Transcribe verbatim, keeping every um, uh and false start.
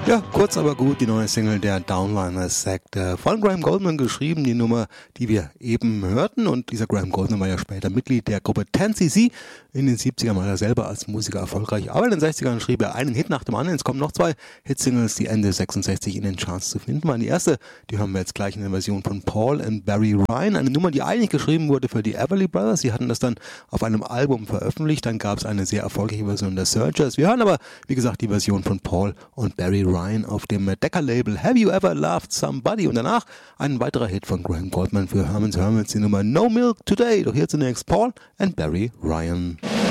Ja, kurz aber gut, die neue Single der Downliners Sect, äh, von Graham Goldman geschrieben, die Nummer, die wir eben hörten. Und dieser Graham Goldman war ja später Mitglied der Gruppe ten C C. In den siebzigern war er selber als Musiker erfolgreich, aber in den sechzigern schrieb er einen Hit nach dem anderen. Es kommen noch zwei Hitsingles, die Ende sechsundsechzig in den Charts zu finden waren. Die erste, die hören wir jetzt gleich in der Version von Paul und Barry Ryan, eine Nummer, die eigentlich geschrieben wurde für die Everly Brothers. Sie hatten das dann auf einem Album veröffentlicht, dann gab es eine sehr erfolgreiche Version der Searchers. Wir hören aber, wie gesagt, die Version von Paul und Barry Ryan auf dem Decca-Label Have You Ever Loved Somebody? Und danach ein weiterer Hit von Graham Goldman für Herman's Hermits, die Nummer No Milk Today. Doch hier zunächst Paul and Barry Ryan.